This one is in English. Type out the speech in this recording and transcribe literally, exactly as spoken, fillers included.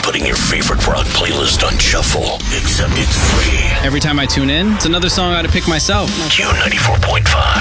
putting your favorite rock playlist on shuffle, except it's free. Every time I tune in, it's another song I gotta pick myself. Q ninety-four point five.